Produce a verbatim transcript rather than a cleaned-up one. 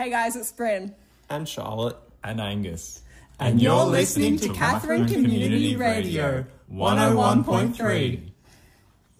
Hey guys, it's Bryn. And Charlotte. And Angus. And, and you're listening to Katherine Community Radio, one oh one point three.